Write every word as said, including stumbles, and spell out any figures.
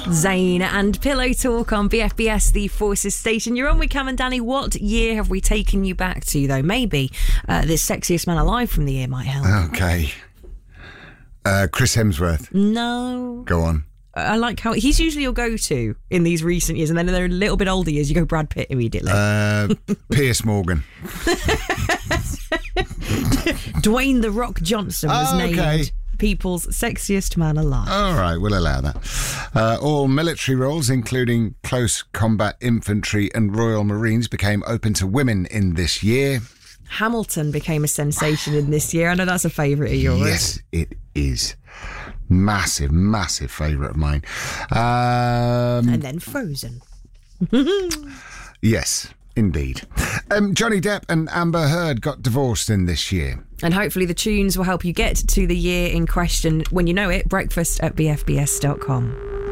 Zayn and Pillow Talk on B F B S, the Forces station. You're on with Cam and Danny. What year have we taken you back to, though? Maybe uh, this Sexiest Man Alive from the year might help. Okay. Uh, Chris Hemsworth. No. Go on. I like how he's usually your go-to in these recent years, and then they're a little bit older years, you go Brad Pitt immediately. Uh, Piers Morgan. Dwayne The Rock Johnson was Oh, okay. named People's Sexiest Man Alive. All right, we'll allow that. Uh, all military roles, including close combat infantry and Royal Marines, became open to women in this year. Hamilton became a sensation in this year. I know that's a favourite of yours. Yes, it is. Massive, massive favourite of mine. Um, And then Frozen. yes, indeed. Um, Johnny Depp and Amber Heard got divorced in this year. And hopefully the tunes will help you get to the year in question. When you know it, breakfast at b f b s dot com.